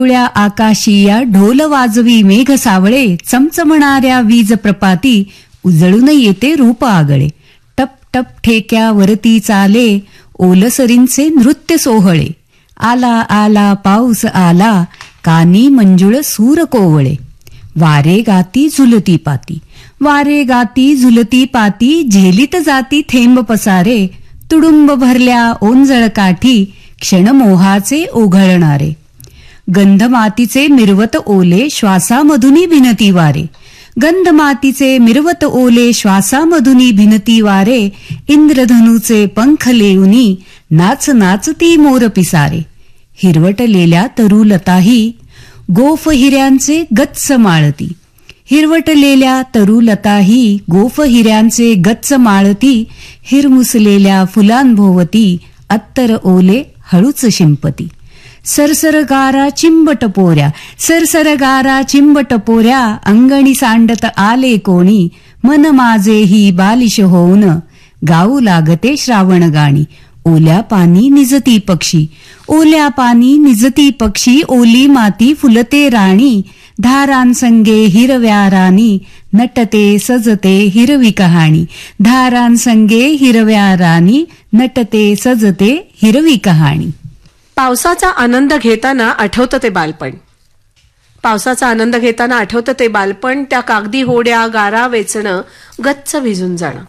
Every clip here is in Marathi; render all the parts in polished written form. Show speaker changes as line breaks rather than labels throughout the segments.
पिवळ्या आकाशीया ढोल वाजवी मेघ सावळे, चमचमणाऱ्या वीज प्रपाती उजळून येते रूप आगळे. टप टप ठेक्यावरती चाले, ओलसरींचे नृत्य सोहळे. आला आला पाऊस आला, कानी मंजुळ सूर कोवळे. वारे गाती झुलती पाती, वारे गाती झुलती पाती, झेलीत जाती थेंब पसारे. तुडुंब भरल्या ओंजळ काठी, क्षण मोहाचे ओघळणारे. गंध मातीचे मिरवत ओले, श्वासामधुनी भिनती वारे. गंध मातीचे मिरवत ओले, श्वासामधुनी भिनती वारे. इंद्रधनुचे पंख लेऊनी, नाच नाचती मोर पिसारे. हिरवटलेल्या तरुलताही, गोफ हिऱ्यांचे गच्च माळती. हिरवटलेल्या तरुलताही, गोफ हिऱ्यांचे गच्च माळती. हिरमुसलेल्या फुलांभोवती, अत्तर ओले हळूच शिंपती. सरसरगारा चिंबट पोऱ्या, सरसरगारा चिंबट पोऱ्या, अंगणी सांडत आले कोणी. मन माझेही बालिश होऊन, गाऊ लागते श्रावण गाणी. ओल्या पानी निजती पक्षी, ओल्या पानी निजती पक्षी. ओली माती फुलते राणी, धारांसंगे हिरव्या राणी. नटते सजते हिरवी कहाणी, धारांसंगे हिरव्या राणी. नटते सजते हिरवी कहाणी.
पावसाचा आनंद घेताना आठवतं ते बालपण. पावसाचा आनंद घेताना आठवतं ते बालपण. त्या कागदी होड्या, गारा वेचणं, गच्च भिजून जाणं.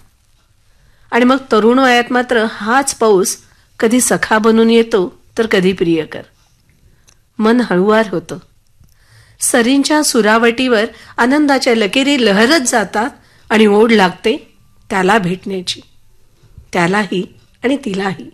आणि मग तरुण वयात मात्र हाच पाऊस कधी सखा बनून येतो तर कधी प्रियकर. मन हळुवार होतं. सरींच्या सुरावटीवर आनंदाच्या लकेरी लहरत जातात आणि ओढ लागते त्याला भेटण्याची, त्यालाही आणि तिलाही.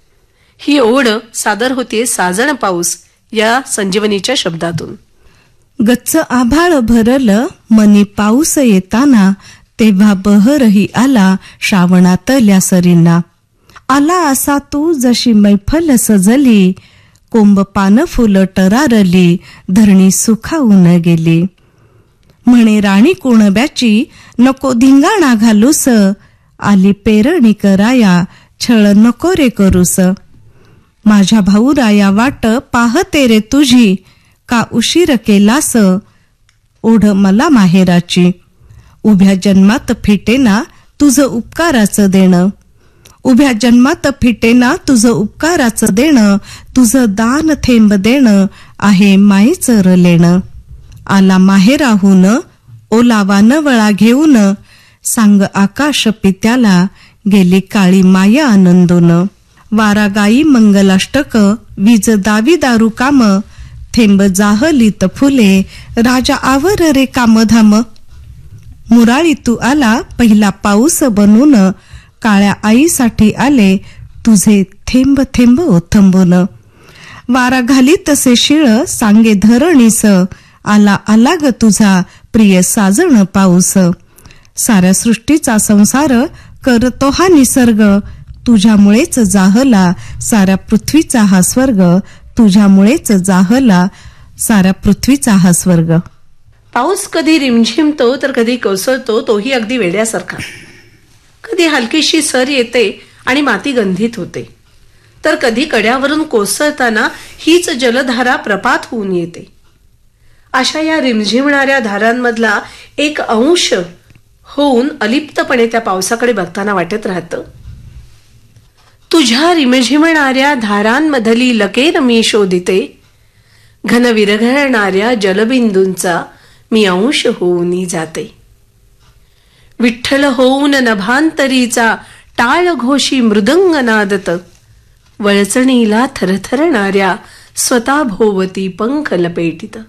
ही ओढ सादर होते साजण पाऊस या संजीवनीच्या शब्दातून.
गच्च आभाळ भरलं मनी पाऊस येताना, तेव्हा बहरही आला श्रावणातल्या सरींना. आला असा तू जशी मैफल सजली, कोंब पान फुलं टरारली, धरणी सुखावून गेली. म्हणे राणी कुणब्याची नको धिंगाणा घालूस, आली पेरणी कराया छळ नको रे करूस. माझ्या भाऊराया वाट पाहते रे तुझी, का उशीर केलास ओढ मला माहेराची. उभ्या जन्मात फिटेना तुझं उपकाराचं देणं, उभ्या जन्मात फिटेना तुझं उपकाराचं देणं. तुझं दान थेंब देणं आहे माईचं रलेणं. आला माहेराहून ओलावा नवळा घेऊन, सांग आकाश पित्याला गेली काळी माया आनंदून. वारा गाई मंगलाष्टक, वीज दावी दारू काम. थेंब जाहलीत फुले, राजा आवर रे कामधाम. मुराळी तू आला पहिला पाऊस बनून, काळ्या आईसाठी आले तुझे थेंब थेंब ओथंबून. वारा घाली तसे शिळ सांगे धरणीस, आला आला ग तुझा प्रिय साजण पाऊस. साऱ्या सृष्टीचा संसार करतो हा निसर्ग, तुझ्यामुळेच जाहला साऱ्या पृथ्वीचा हा स्वर्ग. तुझ्यामुळेच जाहला साऱ्या पृथ्वीचा हा स्वर्ग.
पाऊस कधी रिमझिमतो तर कधी कोसळतो, तोही अगदी वेड्यासारखा. कधी हलकीशी सर येते आणि माती गंधित होते, तर कधी कड्यावरून कोसळताना हीच जलधारा प्रपात होऊन येते. अशा या रिमझिमणाऱ्या धारांमधला एक अंश होऊन अलिप्तपणे त्या पावसाकडे बघताना वाटत राहतं, तुझ्या रिमझिमणाऱ्या धारांमधली लकेर मी शोधिते. घन विरघळणाऱ्या जलबिंदूंचा मी अंश होऊन जाते. विठ्ठल होऊन नभांतरीचा टाळ घोषी मृदंग नादत, वळचणीला थरथरणाऱ्या स्वतः भोवती पंख लपेटित.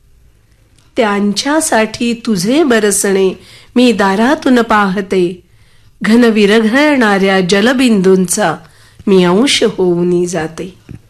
त्यांच्यासाठी तुझे बरसणे मी दारातून पाहते. घन विरघळणाऱ्या जलबिंदूंचा मी अंश होऊन जाते.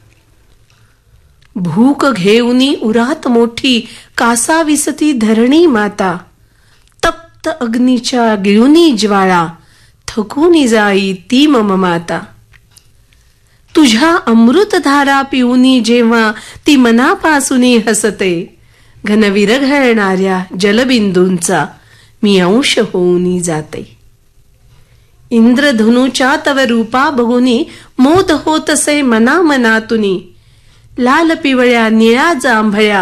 भूक घेऊनी उरात मोठी कासाविसती धरणी माता. तप्त अग्नीच्या गिळुनी ज्वाळा थकूनी जाई ती मम माता. तुझ्या अमृतधारा पिऊनी जेव्हा ती मनापासूनी हसते. घन विरघळणाऱ्या जलबिंदूंचा मी अंश होऊन जाते. इंद्रधनुच्या तव रूपा बघुनी मोद होतसे मना मनातुनी. लाल पिवळ्या निळ्या जांभळ्या